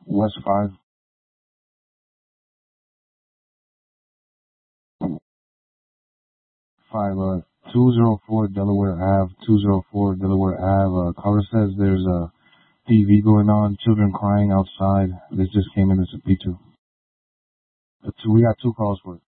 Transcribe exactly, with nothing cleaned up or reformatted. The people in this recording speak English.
West five. Five, uh, two oh four Delaware Ave, two oh four Delaware Ave. Uh, caller says there's a T V going on, children crying outside. This just came in as a P two. Uh, two. We got two calls for it.